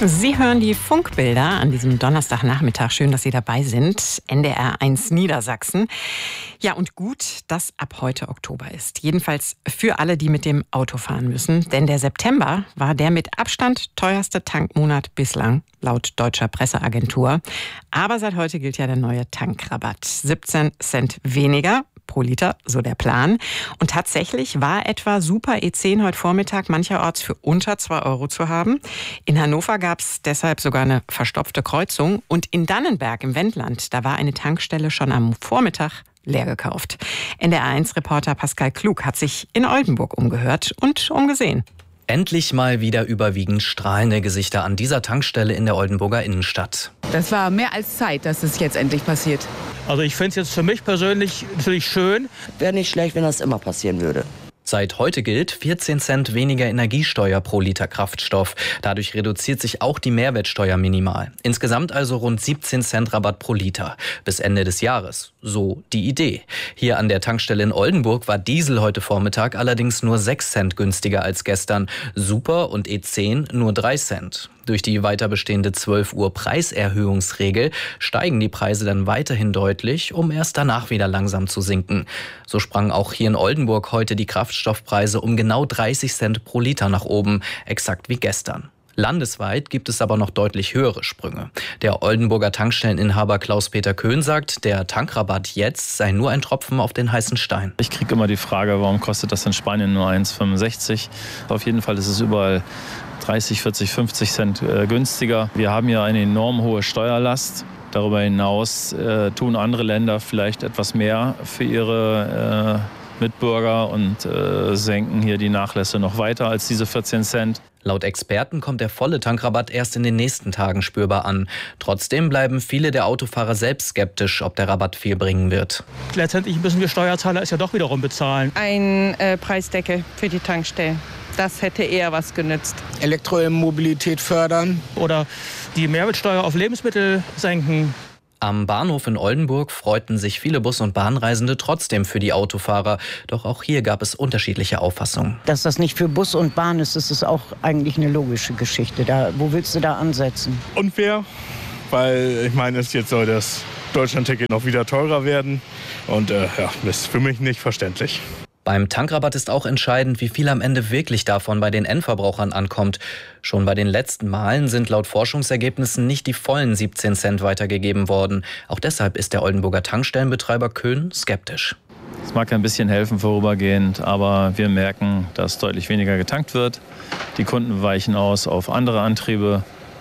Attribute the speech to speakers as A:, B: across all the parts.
A: Sie hören die Funkbilder an diesem Donnerstagnachmittag. Schön, dass Sie dabei sind. NDR 1 Niedersachsen. Ja, und gut, dass ab heute Oktober ist. Jedenfalls für alle, die mit dem Auto fahren müssen. Denn der September war der mit Abstand teuerste Tankmonat bislang, laut deutscher Presseagentur. Aber seit heute gilt ja der neue Tankrabatt. 17 Cent weniger pro Liter, so der Plan. Und tatsächlich war etwa Super E10 heute Vormittag mancherorts für unter 2 Euro zu haben. In Hannover gab es deshalb sogar eine verstopfte Kreuzung. Und in Dannenberg im Wendland, da war eine Tankstelle schon am Vormittag leer gekauft. NDR1-Reporter Pascal Klug hat sich in Oldenburg umgehört und umgesehen.
B: Endlich mal wieder überwiegend strahlende Gesichter an dieser Tankstelle in der Oldenburger Innenstadt.
C: Das war mehr als Zeit, dass es jetzt endlich passiert.
D: Also ich finde es jetzt für mich persönlich natürlich schön.
E: Wäre nicht schlecht, wenn das immer passieren würde.
B: Seit heute gilt 14 Cent weniger Energiesteuer pro Liter Kraftstoff. Dadurch reduziert sich auch die Mehrwertsteuer minimal. Insgesamt also rund 17 Cent Rabatt pro Liter. Bis Ende des Jahres. So die Idee. Hier an der Tankstelle in Oldenburg war Diesel heute Vormittag allerdings nur 6 Cent günstiger als gestern. Super und E10 nur 3 Cent. Durch die weiter bestehende 12 Uhr Preiserhöhungsregel steigen die Preise dann weiterhin deutlich, um erst danach wieder langsam zu sinken. So sprangen auch hier in Oldenburg heute die Kraftstoffpreise um genau 30 Cent pro Liter nach oben, exakt wie gestern. Landesweit gibt es aber noch deutlich höhere Sprünge. Der Oldenburger Tankstelleninhaber Klaus-Peter Köhn sagt, der Tankrabatt jetzt sei nur ein Tropfen auf den heißen Stein.
F: Ich kriege immer die Frage, warum kostet das in Spanien nur 1,65? Auf jeden Fall ist es überall 30, 40, 50 Cent günstiger. Wir haben ja eine enorm hohe Steuerlast. Darüber hinaus tun andere Länder vielleicht etwas mehr für ihre Mitbürger und senken hier die Nachlässe noch weiter als diese 14 Cent.
B: Laut Experten kommt der volle Tankrabatt erst in den nächsten Tagen spürbar an. Trotzdem bleiben viele der Autofahrer selbst skeptisch, ob der Rabatt viel bringen wird.
D: Letztendlich müssen wir Steuerzahler es ja doch wiederum bezahlen.
G: Ein Preisdeckel für die Tankstellen. Das hätte eher was genützt.
H: Elektromobilität fördern.
D: Oder die Mehrwertsteuer auf Lebensmittel senken.
B: Am Bahnhof in Oldenburg freuten sich viele Bus- und Bahnreisende trotzdem für die Autofahrer. Doch auch hier gab es unterschiedliche Auffassungen.
I: Dass das nicht für Bus und Bahn ist, das ist auch eigentlich eine logische Geschichte. Wo willst du da ansetzen?
H: Unfair, weil ich meine, es ist jetzt so, dass Deutschlandticket noch wieder teurer werden. Und das ist für mich nicht verständlich.
B: Beim Tankrabatt ist auch entscheidend, wie viel am Ende wirklich davon bei den Endverbrauchern ankommt. Schon bei den letzten Malen sind laut Forschungsergebnissen nicht die vollen 17 Cent weitergegeben worden. Auch deshalb ist der Oldenburger Tankstellenbetreiber Köhn skeptisch.
F: Es mag ein bisschen helfen vorübergehend, aber wir merken, dass deutlich weniger getankt wird. Die Kunden weichen aus auf andere Antriebe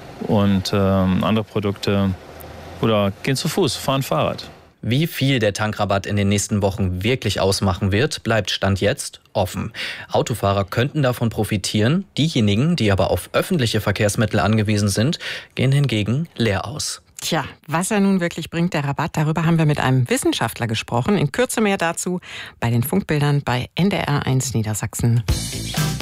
F: und andere Produkte oder gehen zu Fuß, fahren Fahrrad.
B: Wie viel der Tankrabatt in den nächsten Wochen wirklich ausmachen wird, bleibt Stand jetzt offen. Autofahrer könnten davon profitieren. Diejenigen, die aber auf öffentliche Verkehrsmittel angewiesen sind, gehen hingegen leer aus.
A: Tja, was er nun wirklich bringt, der Rabatt, darüber haben wir mit einem Wissenschaftler gesprochen. In Kürze mehr dazu bei den Funkbildern bei NDR 1 Niedersachsen.